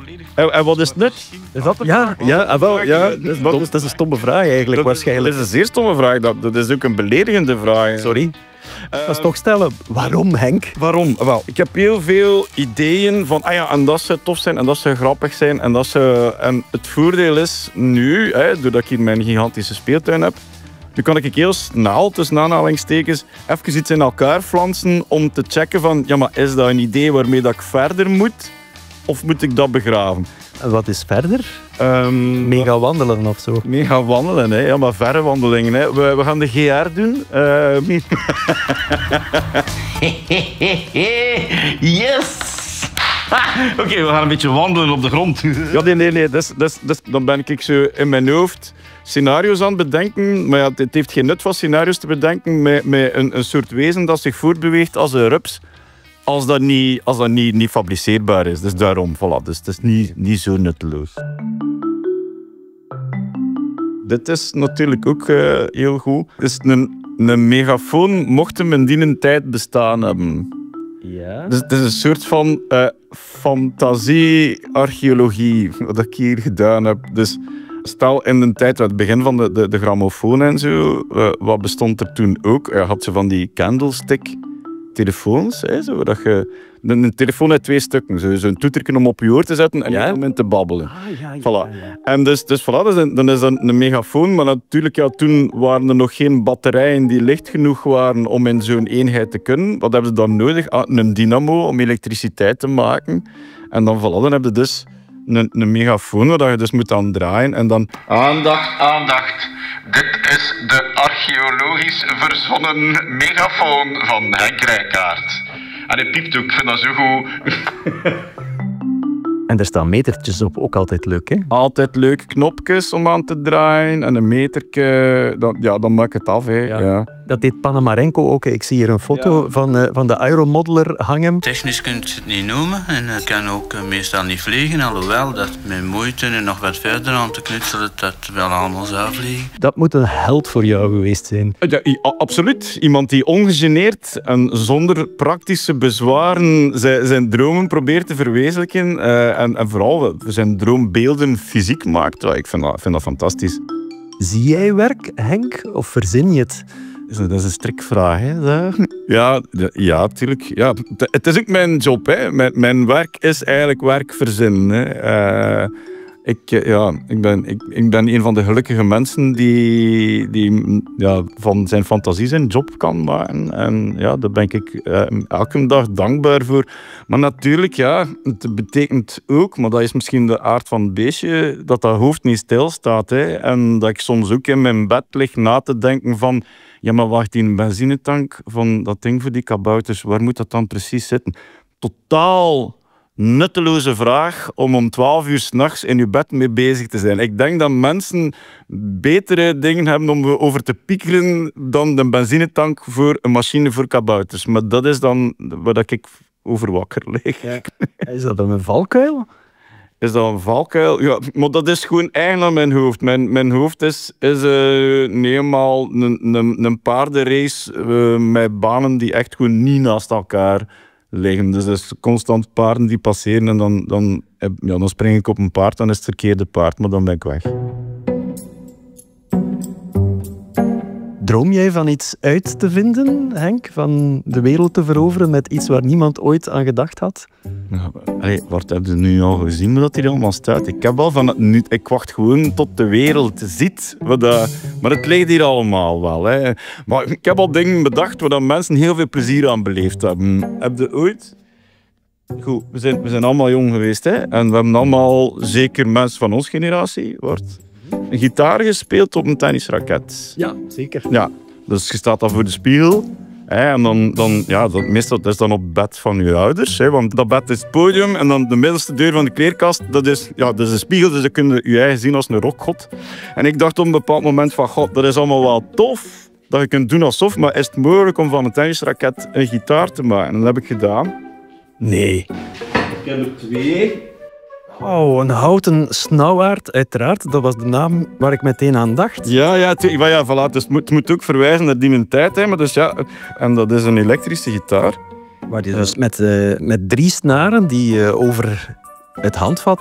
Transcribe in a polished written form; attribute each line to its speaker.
Speaker 1: En wat is het nut?
Speaker 2: Is dat de
Speaker 1: Ja, dat is een stomme vraag eigenlijk, waarschijnlijk.
Speaker 2: Dat is een zeer stomme vraag. Dat is ook een beledigende vraag.
Speaker 1: Sorry. Dat is toch stellen. Waarom, Henk?
Speaker 2: Waarom? Wel, ik heb heel veel ideeën van, en dat zou tof zijn, en dat zou grappig zijn, en het voordeel is nu, doordat ik hier mijn gigantische speeltuin heb, nu kan ik heel snel, tussen aanhalingstekens, even iets in elkaar flansen om te checken van, maar is dat een idee waarmee dat ik verder moet, of moet ik dat begraven?
Speaker 1: En wat is verder? Mega wandelen of zo?
Speaker 2: Mega wandelen, hè. Ja, maar verre wandelingen. Hè. We gaan de GR doen.
Speaker 3: Yes! Oké, we gaan een beetje wandelen op de grond.
Speaker 2: Ja, nee. Dan ben ik zo in mijn hoofd scenario's aan het bedenken. Maar ja, het heeft geen nut van scenario's te bedenken met een soort wezen dat zich voortbeweegt als een rups. Als dat niet fabriceerbaar is. Dus daarom, voilà. Dus het is niet zo nutteloos. Dit is natuurlijk ook heel goed. Het is een megafoon, mocht hem in die tijd bestaan hebben.
Speaker 1: Ja.
Speaker 2: Dus het is een soort van fantasie-archeologie wat ik hier gedaan heb. Dus stel in de tijd, het begin van de grammofoon en zo, wat bestond er toen ook? Je had ze van die candlestick telefoons, zodat je een telefoon uit 2 stukken, zo'n toeterken om op je oor te zetten en niet om in te babbelen. Voilà. En dus voilà, dan is dat een megafoon, maar natuurlijk, toen waren er nog geen batterijen die licht genoeg waren om in zo'n eenheid te kunnen. Wat hebben ze dan nodig? Een dynamo om elektriciteit te maken. En dan voilà, dan heb je dus een megafoon waar je dus moet aan draaien en dan...
Speaker 4: Aandacht. Dit is de archeologisch verzonnen megafoon van Henk Rijkaard. En hij piept ook, ik vind dat zo goed.
Speaker 1: En er staan metertjes op, ook altijd leuk, hè?
Speaker 2: Altijd leuk, knopjes om aan te draaien en een metertje, dan maak ik het af. Hè. Ja.
Speaker 1: Dat deed Panamarenko ook. Ik zie hier een foto van de aeromodeler hangen.
Speaker 5: Technisch kun je het niet noemen en het kan ook meestal niet vliegen, alhoewel dat met moeite en nog wat verder aan te knutselen dat wel allemaal zou vliegen.
Speaker 1: Dat moet een held voor jou geweest zijn.
Speaker 2: Ja, absoluut. Iemand die ongegeneerd en zonder praktische bezwaren zijn dromen probeert te verwezenlijken en vooral zijn droombeelden fysiek maakt. Ik vind dat fantastisch.
Speaker 1: Zie jij werk, Henk, of verzin je het?
Speaker 2: Dat is een strikvraag, hè? Ja, natuurlijk. Ja, het is ook mijn job, hè. Mijn werk is eigenlijk werk verzinnen. Hè. Ik ben een van de gelukkige mensen die van zijn fantasie zijn job kan maken. En ja, daar ben ik elke dag dankbaar voor. Maar natuurlijk, het betekent ook, maar dat is misschien de aard van het beestje, dat hoofd niet stilstaat. Hè. En dat ik soms ook in mijn bed lig na te denken van... Ja, maar wacht, die benzinetank van dat ding voor die kabouters, waar moet dat dan precies zitten? Totaal nutteloze vraag om 12 uur 's nachts in je bed mee bezig te zijn. Ik denk dat mensen betere dingen hebben om over te piekeren dan de benzinetank voor een machine voor kabouters. Maar dat is dan waar ik over wakker lig.
Speaker 1: Ja. Is dat dan een valkuil?
Speaker 2: Is dat een valkuil? Ja, maar dat is gewoon eigen aan mijn hoofd. Mijn hoofd is eenmaal een paardenrace met banen die echt gewoon niet naast elkaar liggen. Dus dat is constant paarden die passeren en dan spring ik op een paard, dan is het verkeerde paard, maar dan ben ik weg.
Speaker 1: Droom jij van iets uit te vinden, Henk? Van de wereld te veroveren met iets waar niemand ooit aan gedacht had?
Speaker 2: Wat heb je nu al gezien dat hier allemaal staat? Ik heb al ik wacht gewoon tot de wereld ziet. Maar het ligt hier allemaal wel. Hè. Maar ik heb al dingen bedacht waar mensen heel veel plezier aan beleefd hebben. Heb je ooit... Goed, we zijn allemaal jong geweest. Hè? En we hebben allemaal, zeker mensen van onze generatie, een gitaar gespeeld op een tennisraket.
Speaker 1: Ja, zeker.
Speaker 2: Ja, dus je staat dan voor de spiegel. En meestal is dan op het bed van je ouders. Want dat bed is het podium en dan de middelste deur van de kleerkast, dat is een spiegel, dus dan kun je je eigen zien als een rockgod. En ik dacht op een bepaald moment van, god, dat is allemaal wel tof, dat je kunt doen alsof, maar is het mogelijk om van een tennisraket een gitaar te maken? En dat heb ik gedaan.
Speaker 1: Nee.
Speaker 2: Ik heb er 2.
Speaker 1: Oh, een houten snauwaard, uiteraard. Dat was de naam waar ik meteen aan dacht.
Speaker 2: Ja, voilà. Dus het moet ook verwijzen naar die tijd. Hè. Maar dus, en dat is een elektrische gitaar.
Speaker 1: Waar je dus met 3 snaren die over het handvat